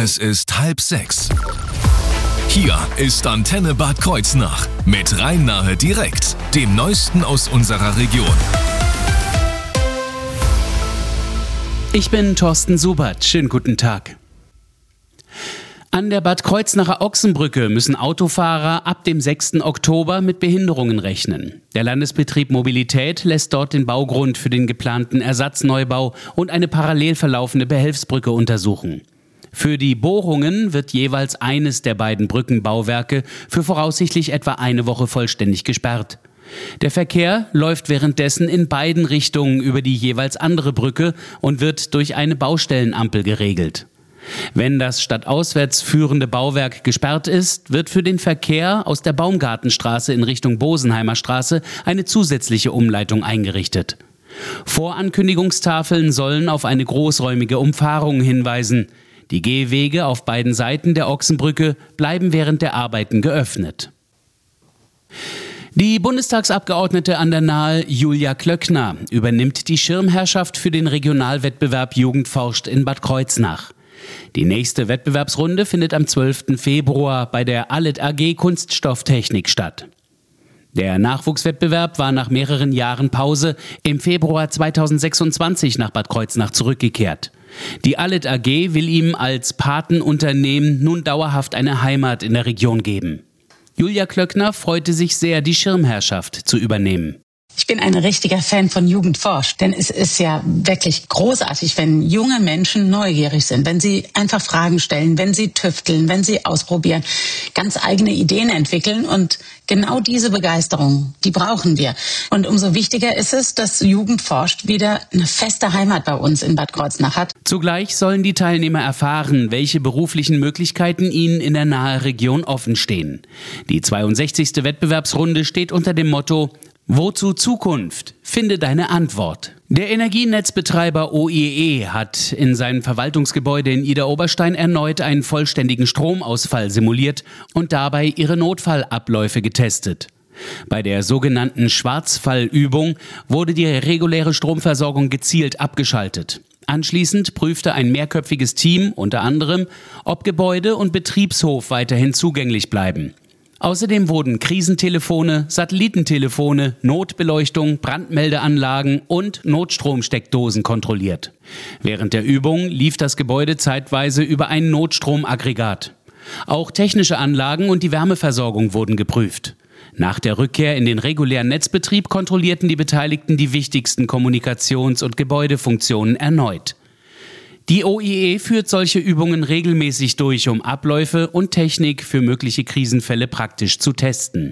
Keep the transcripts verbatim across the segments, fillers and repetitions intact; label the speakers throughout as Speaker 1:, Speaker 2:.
Speaker 1: Es ist halb sechs. Hier ist Antenne Bad Kreuznach mit Rhein-Nahe direkt, dem Neuesten aus unserer Region.
Speaker 2: Ich bin Thorsten Subert. Schönen guten Tag. An der Bad Kreuznacher Ochsenbrücke müssen Autofahrer ab dem sechsten Oktober mit Behinderungen rechnen. Der Landesbetrieb Mobilität lässt dort den Baugrund für den geplanten Ersatzneubau und eine parallel verlaufende Behelfsbrücke untersuchen. Für die Bohrungen wird jeweils eines der beiden Brückenbauwerke für voraussichtlich etwa eine Woche vollständig gesperrt. Der Verkehr läuft währenddessen in beiden Richtungen über die jeweils andere Brücke und wird durch eine Baustellenampel geregelt. Wenn das stadtauswärts führende Bauwerk gesperrt ist, wird für den Verkehr aus der Baumgartenstraße in Richtung Bosenheimer Straße eine zusätzliche Umleitung eingerichtet. Vorankündigungstafeln sollen auf eine großräumige Umfahrung hinweisen. Die Gehwege auf beiden Seiten der Ochsenbrücke bleiben während der Arbeiten geöffnet. Die Bundestagsabgeordnete an der Nahe Julia Klöckner übernimmt die Schirmherrschaft für den Regionalwettbewerb Jugend forscht in Bad Kreuznach. Die nächste Wettbewerbsrunde findet am zwölften Februar bei der A L E T A G Kunststofftechnik statt. Der Nachwuchswettbewerb war nach mehreren Jahren Pause im Februar zweitausendsechsundzwanzig nach Bad Kreuznach zurückgekehrt. Die A L E T A G will ihm als Patenunternehmen nun dauerhaft eine Heimat in der Region geben. Julia Klöckner freute sich sehr, die Schirmherrschaft zu übernehmen.
Speaker 3: Ich bin ein richtiger Fan von Jugend forscht, denn es ist ja wirklich großartig, wenn junge Menschen neugierig sind, wenn sie einfach Fragen stellen, wenn sie tüfteln, wenn sie ausprobieren, ganz eigene Ideen entwickeln, und genau diese Begeisterung, die brauchen wir. Und umso wichtiger ist es, dass Jugend forscht wieder eine feste Heimat bei uns in Bad Kreuznach hat.
Speaker 2: Zugleich sollen die Teilnehmer erfahren, welche beruflichen Möglichkeiten ihnen in der nahen Region offen stehen. Die zweiundsechzigste Wettbewerbsrunde steht unter dem Motto Wozu Zukunft? Finde deine Antwort. Der Energienetzbetreiber O I E hat in seinem Verwaltungsgebäude in Idar-Oberstein erneut einen vollständigen Stromausfall simuliert und dabei ihre Notfallabläufe getestet. Bei der sogenannten Schwarzfallübung wurde die reguläre Stromversorgung gezielt abgeschaltet. Anschließend prüfte ein mehrköpfiges Team unter anderem, ob Gebäude und Betriebshof weiterhin zugänglich bleiben. Außerdem wurden Krisentelefone, Satellitentelefone, Notbeleuchtung, Brandmeldeanlagen und Notstromsteckdosen kontrolliert. Während der Übung lief das Gebäude zeitweise über ein Notstromaggregat. Auch technische Anlagen und die Wärmeversorgung wurden geprüft. Nach der Rückkehr in den regulären Netzbetrieb kontrollierten die Beteiligten die wichtigsten Kommunikations- und Gebäudefunktionen erneut. Die O I E führt solche Übungen regelmäßig durch, um Abläufe und Technik für mögliche Krisenfälle praktisch zu testen.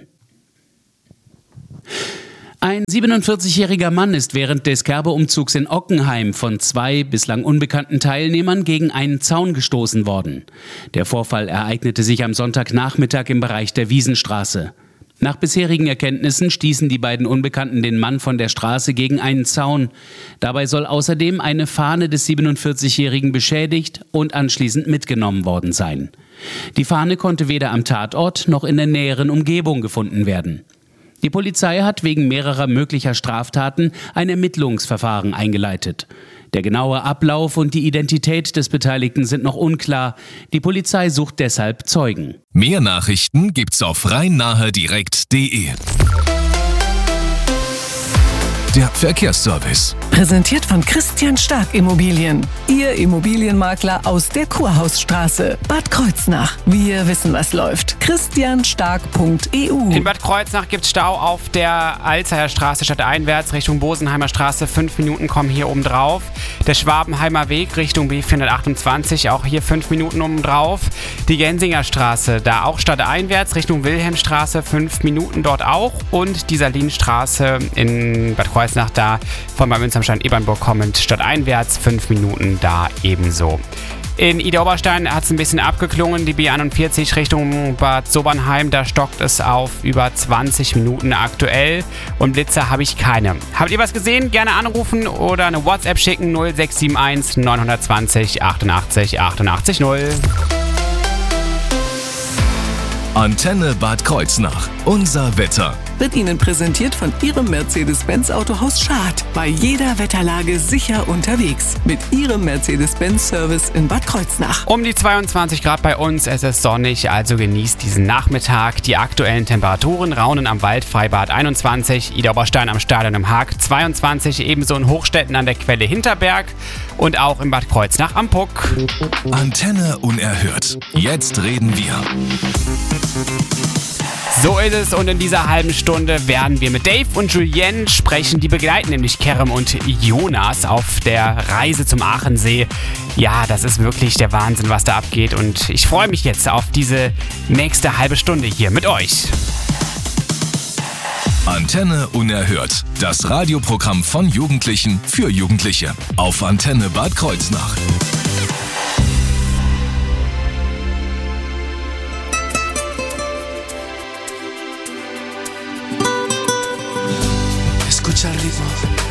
Speaker 2: Ein siebenundvierzigjähriger Mann ist während des Kerbe-Umzugs in Ockenheim von zwei bislang unbekannten Teilnehmern gegen einen Zaun gestoßen worden. Der Vorfall ereignete sich am Sonntagnachmittag im Bereich der Wiesenstraße. Nach bisherigen Erkenntnissen stießen die beiden Unbekannten den Mann von der Straße gegen einen Zaun. Dabei soll außerdem eine Fahne des siebenundvierzigjährigen beschädigt und anschließend mitgenommen worden sein. Die Fahne konnte weder am Tatort noch in der näheren Umgebung gefunden werden. Die Polizei hat wegen mehrerer möglicher Straftaten ein Ermittlungsverfahren eingeleitet. Der genaue Ablauf und die Identität des Beteiligten sind noch unklar. Die Polizei sucht deshalb Zeugen.
Speaker 1: Mehr Nachrichten gibt's auf rhein-nahe direkt punkt de. Der Verkehrsservice.
Speaker 4: Präsentiert von Christian Stark Immobilien. Ihr Immobilienmakler aus der Kurhausstraße, Bad Kreuznach. Wir wissen, was läuft. christian stark punkt e u.
Speaker 5: In Bad Kreuznach gibt es Stau auf der Alzheimer Straße stadteinwärts Richtung Bosenheimer Straße. Fünf Minuten kommen hier oben drauf. Der Schwabenheimer Weg Richtung B vierhundertachtundzwanzig, auch hier fünf Minuten oben drauf. Die Gensinger Straße, da auch stadteinwärts Richtung Wilhelmstraße, fünf Minuten dort auch. Und die Salinstraße in Bad Kreuznach, da von Bad Münster-Ebernburg kommend stadteinwärts, fünf Minuten da ebenso. In Idar-Oberstein hat es ein bisschen abgeklungen, die B einundvierzig Richtung Bad Sobernheim, da stockt es auf über zwanzig Minuten aktuell und Blitzer habe ich keine. Habt ihr was gesehen? Gerne anrufen oder eine WhatsApp schicken null sechs sieben eins neun zwei null achtundachtzig achtundachtzig null.
Speaker 1: Antenne Bad Kreuznach. Unser Wetter.
Speaker 4: wird Ihnen präsentiert von Ihrem Mercedes-Benz Autohaus Schad. Bei jeder Wetterlage sicher unterwegs. Mit Ihrem Mercedes-Benz-Service in Bad Kreuznach.
Speaker 5: Um die zweiundzwanzig Grad bei uns, es ist sonnig, also genießt diesen Nachmittag. Die aktuellen Temperaturen: Raunen am Wald, Freibad einundzwanzig, Idar-Oberstein am Stadion im Haag zweiundzwanzig, ebenso in Hochstetten an der Quelle Hinterberg und auch in Bad Kreuznach am Puck.
Speaker 1: Antenne unerhört. Jetzt reden wir.
Speaker 5: So ist es, und in dieser halben Stunde werden wir mit Dave und Julienne sprechen. Die begleiten nämlich Kerem und Jonas auf der Reise zum Aachensee. Ja, das ist wirklich der Wahnsinn, was da abgeht, und ich freue mich jetzt auf diese nächste halbe Stunde hier mit euch.
Speaker 1: Antenne unerhört. Das Radioprogramm von Jugendlichen für Jugendliche. Auf Antenne Bad Kreuznach.
Speaker 6: Escucha el ritmo.